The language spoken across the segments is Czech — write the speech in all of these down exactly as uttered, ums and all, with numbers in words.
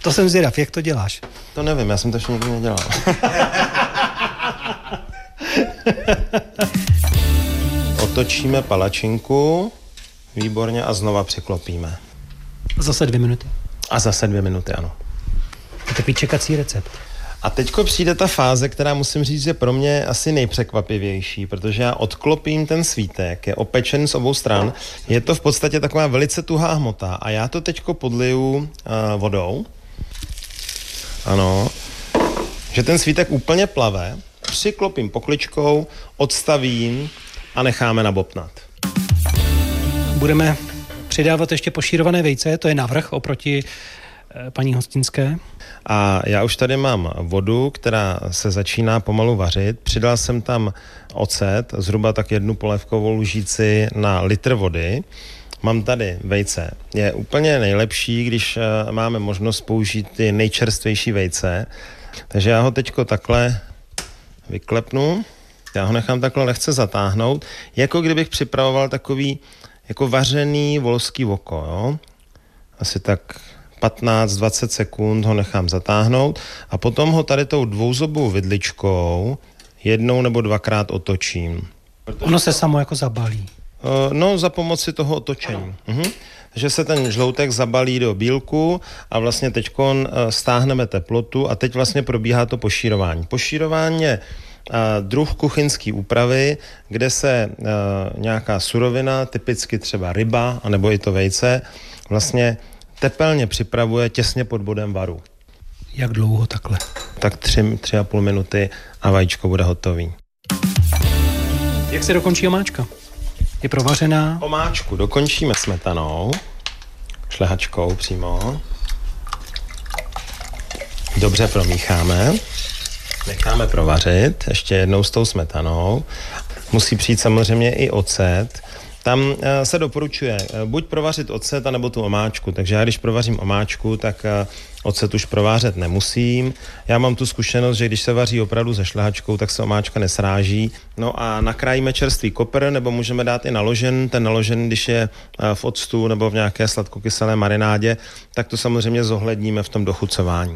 To jsem zvědav, jak to děláš? To nevím, já jsem to ještě nikdy nedělal. Otočíme palačinku, výborně, a znova přiklopíme. Zase dvě minuty. A zase dvě minuty, ano. Je takový čekací recept. A teďko přijde ta fáze, která musím říct, že pro mě asi nejpřekvapivější, protože já odklopím ten svítek, je opečen z obou stran, je to v podstatě taková velice tuhá hmota a já to teďko podliju uh, vodou. Ano. Že ten svítek úplně plave, přiklopím pokličkou, odstavím a necháme nabobtnat. Budeme přidávat ještě pošírované vejce, to je navrch oproti e, paní Hostinské. A já už tady mám vodu, která se začíná pomalu vařit. Přidal jsem tam ocet, zhruba tak jednu polévkovou lžíci na litr vody. Mám tady vejce. Je úplně nejlepší, když e, máme možnost použít ty nejčerstvější vejce. Takže já ho teďko takhle vyklepnu. Já ho nechám takhle lehce zatáhnout, jako kdybych připravoval takový jako vařený volský voko, jo. Asi tak patnáct dvacet sekund ho nechám zatáhnout a potom ho tady tou dvouzobou vidličkou jednou nebo dvakrát otočím. Protože ono se samo jako zabalí. No, za pomoci toho otočení. Mhm. Že se ten žloutek zabalí do bílku a vlastně teďkon stáhneme teplotu a teď vlastně probíhá to pošírování. Pošírování je druh kuchyňský úpravy, kde se uh, nějaká surovina, typicky třeba ryba, anebo i to vejce, vlastně tepelně připravuje těsně pod bodem varu. Jak dlouho takhle? Tak tři, tři a půl minuty a vajíčko bude hotový. Jak se dokončí omáčka? Je provařená? Omáčku dokončíme smetanou, šlehačkou přímo. Dobře promícháme. Necháme provařit ještě jednou s tou smetanou. Musí přijít samozřejmě i ocet. Tam se doporučuje buď provařit ocet, anebo tu omáčku. Takže já když provařím omáčku, tak ocet už provářet nemusím. Já mám tu zkušenost, že když se vaří opravdu se šlehačkou, tak se omáčka nesráží. No a nakrájíme čerstvý kopr, nebo můžeme dát i naložen. Ten naložen, když je v octu nebo v nějaké sladkokyselé marinádě, tak to samozřejmě zohledníme v tom dochucování.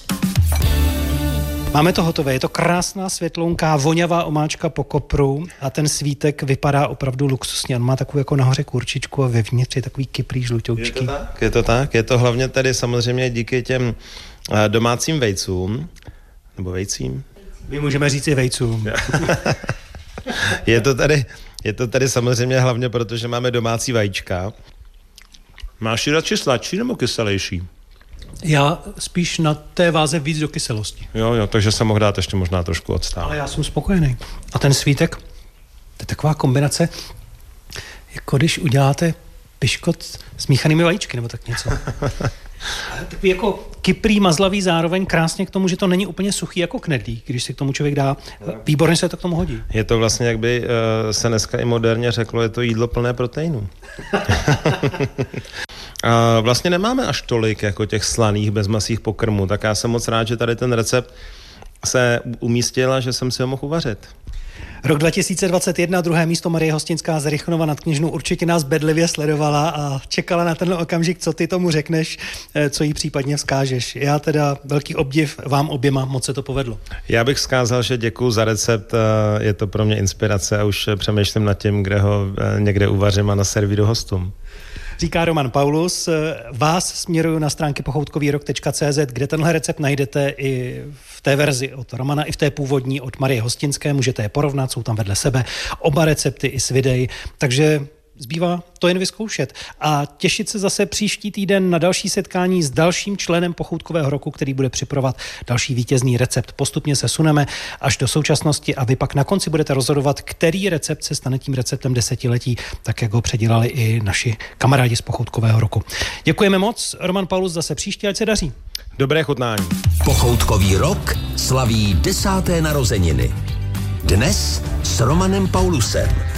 Máme to hotové, je to krásná světlounká, voňavá omáčka po kopru a ten svítek vypadá opravdu luxusně. On má takovou jako nahoře kurčičku a vevnitř je takový kyprý žlutoučky. Je to tak? Je to tak? Je to hlavně tady samozřejmě díky těm domácím vejcům, nebo vejcím? My můžeme říct i vejcům. je, to tady, je to tady samozřejmě hlavně, protože máme domácí vajíčka. Máš ji radši sladší nebo kyselější? Já spíš na té váze víc do kyselosti. Jo, jo, takže se mohl dát ještě možná trošku odstát. Ale já jsem spokojený. A ten svítek, to je taková kombinace, jako když uděláte piškot s míchanými vajíčky, nebo tak něco. Takový jako kyprý, mazlavý, zároveň krásně k tomu, že to není úplně suchý jako knedlík, když si k tomu člověk dá. Výborně se to k tomu hodí. Je to vlastně, jak by uh, se dneska i moderně řeklo, je to jídlo plné proteinů. A vlastně nemáme až tolik jako těch slaných bezmasých pokrmů, tak já jsem moc rád, že tady ten recept se umístil a že jsem si ho mohl uvařit. Rok dva tisíce dvacet jedna, druhé místo Marie Hostinská z Rychnova nad Kněžnou určitě nás bedlivě sledovala a čekala na tenhle okamžik, co ty tomu řekneš, co jí případně vzkážeš. Já teda velký obdiv vám oběma, moc se to povedlo. Já bych vzkázal, že děkuju za recept, je to pro mě inspirace a už přemýšlím nad tím, kde ho někde uvařím a naservíru hostům. Říká Roman Paulus. Vás směruju na stránky pochoutkovýrok tečka cé zet, kde tenhle recept najdete i v té verzi od Romana, i v té původní od Marie Hostinské. Můžete je porovnat, jsou tam vedle sebe oba recepty i s videí. Takže zbývá to jen vyzkoušet a těšit se zase příští týden na další setkání s dalším členem pochoutkového roku, který bude připravovat další vítězný recept. Postupně se suneme až do současnosti a vy pak na konci budete rozhodovat, který recept se stane tím receptem desetiletí, tak jak ho předělali i naši kamarádi z pochoutkového roku. Děkujeme moc. Roman Paulus zase příště, ať se daří. Dobré chutnání. Pochoutkový rok slaví desáté narozeniny. Dnes s Romanem Paulusem.